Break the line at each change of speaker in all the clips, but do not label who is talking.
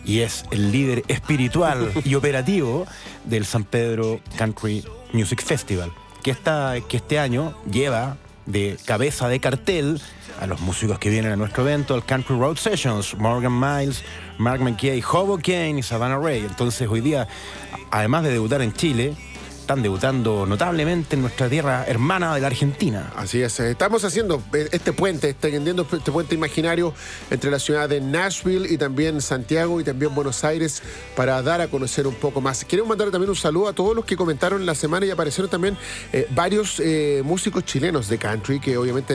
y es el líder espiritual y operativo del San Pedro Country Music Festival, que este año lleva de cabeza de cartel a los músicos que vienen a nuestro evento, al Country Road Sessions, Morgan Miles, Mark McKay, Hoboken y Savannah Ray. Entonces hoy día, además de debutar en Chile, están debutando notablemente en nuestra tierra hermana de la Argentina.
Así es, estamos haciendo este puente, extendiendo este puente imaginario entre la ciudad de Nashville y también Santiago y también Buenos Aires para dar a conocer un poco más. Queremos mandar también un saludo a todos los que comentaron la semana y aparecieron también varios músicos chilenos de country que obviamente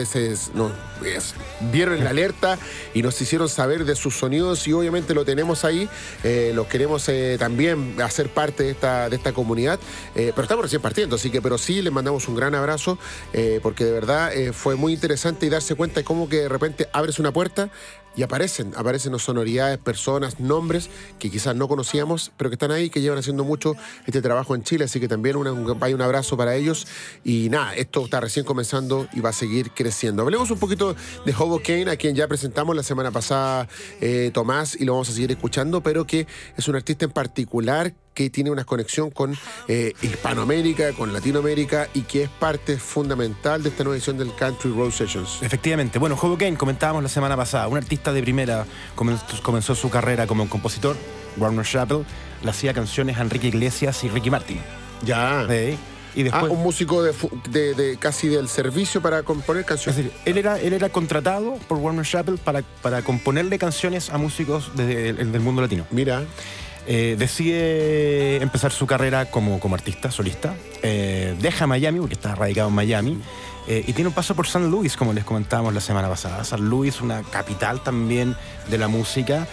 vieron la alerta y nos hicieron saber de sus sonidos y obviamente lo tenemos ahí, los queremos también hacer parte de esta comunidad, pero estamos recién partiendo, así que, pero sí, les mandamos un gran abrazo, porque de verdad fue muy interesante y darse cuenta de cómo que de repente abres una puerta y aparecen sonoridades, personas, nombres que quizás no conocíamos, pero que están ahí, que llevan haciendo mucho este trabajo en Chile, así que también hay un abrazo para ellos. Y nada, esto está recién comenzando y va a seguir creciendo. Hablemos un poquito de Hoboken, a quien ya presentamos la semana pasada, Tomás, y lo vamos a seguir escuchando, pero que es un artista en particular que tiene una conexión con Hispanoamérica, con Latinoamérica, y que es parte fundamental de esta nueva edición del Country Road Sessions.
Efectivamente. Bueno, Hoboken, comentábamos la semana pasada, un artista de primera, comenzó su carrera como compositor. Warner Chappell le hacía canciones a Enrique Iglesias y Ricky Martin.
Ya.
Y después,
un músico de casi del servicio para componer canciones.
Es decir, él era contratado por Warner Chappell para componerle canciones a músicos del mundo latino.
Mira.
Decide empezar su carrera como artista, solista. Deja Miami, porque está radicado en Miami, y tiene un paso por San Luis, como les comentábamos la semana pasada. San Luis, una capital también de la música.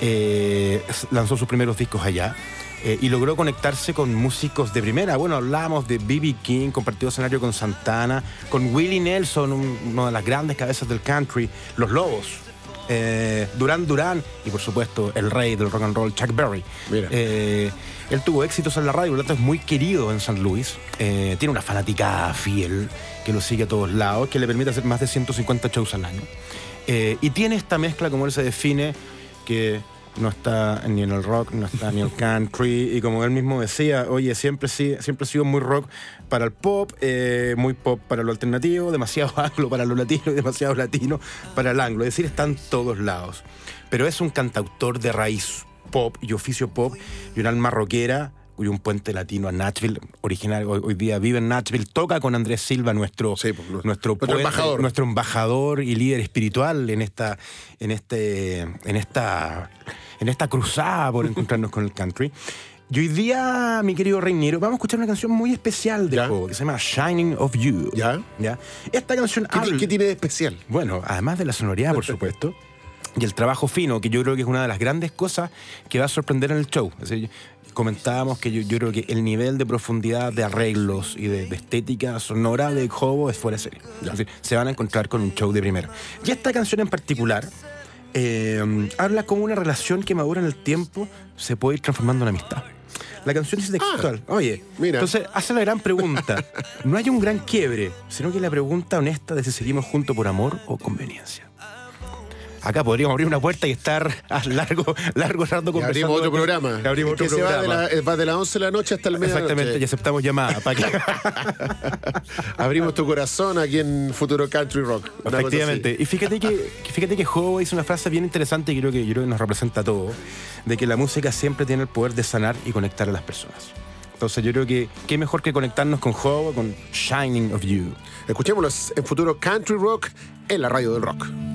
Lanzó sus primeros discos allá. Y logró conectarse con músicos de primera. Bueno, hablábamos de B.B. King, compartió escenario con Santana, con Willie Nelson, una de las grandes cabezas del country, Los Lobos, Duran Duran y por supuesto el rey del rock and roll, Chuck Berry.
Mira.
Él tuvo éxitos en la radio, por lo tanto es muy querido en San Luis. Tiene una fanática fiel que lo sigue a todos lados, que le permite hacer más de 150 shows al año. Y tiene esta mezcla, como él se define, que no está ni en el rock, no está ni en el country, y como él mismo decía, oye, siempre he sido muy rock para el pop, muy pop para lo alternativo, demasiado anglo para lo latino y demasiado latino para el anglo. Es decir, está en todos lados. Pero es un cantautor de raíz pop y oficio pop y un alma rockera, y un puente latino a Nashville, original, hoy día vive en Nashville, toca con Andrés Silva, nuestro embajador y líder espiritual en esta cruzada por encontrarnos con el country. Y hoy día, mi querido Reiniero, vamos a escuchar una canción muy especial del juego, que se llama Shining of You.
¿Ya?
Esta canción
¿Qué tiene de especial?
Bueno, además de la sonoridad, por supuesto, y el trabajo fino, que yo creo que es una de las grandes cosas que va a sorprender en el show. Es decir, comentábamos que yo creo que el nivel de profundidad de arreglos y de estética sonora de Hobo es fuera de serie. Es decir, se van a encontrar con un show de primera. Y esta canción en particular habla como una relación que madura en el tiempo se puede ir transformando en amistad. La canción es textual. Oye, mira. Entonces hace la gran pregunta. No hay un gran quiebre, sino que la pregunta honesta de si seguimos juntos por amor o conveniencia. Acá podríamos abrir una puerta y estar a largo rato conversando.
Abrimos otro programa. Va de las 11 de la noche hasta el medianoche.
Exactamente, y aceptamos llamadas.
Abrimos tu corazón aquí en Futuro Country Rock.
Efectivamente. Y fíjate que Hobo hizo una frase bien interesante que creo que nos representa a todos, de que la música siempre tiene el poder de sanar y conectar a las personas. Entonces yo creo que qué mejor que conectarnos con Hobo, con Shining of You.
Escuchémoslos en Futuro Country Rock en la radio del rock.